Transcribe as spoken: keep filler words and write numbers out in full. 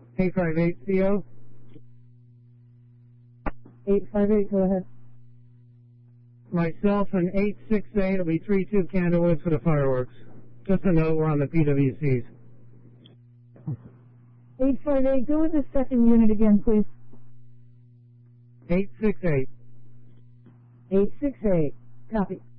eight five eight C O. eight five eight, go ahead. Myself and eight six eight will be three two Candlewood for the fireworks. Just a note, we're on the P W Cs. eight five eight, go with the second unit again, please. eight six eight. eight six eight, copy.